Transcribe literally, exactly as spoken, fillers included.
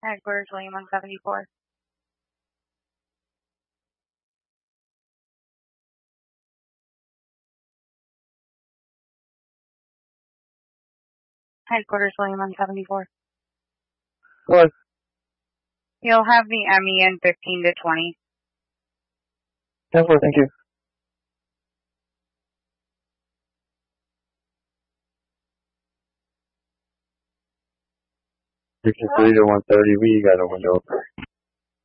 Headquarters, William one seventy-four. Headquarters, William one seventy-four. Hello. You'll have the M E in fifteen to twenty. ten four, thank you. sixty-three to one thirty, we got a window.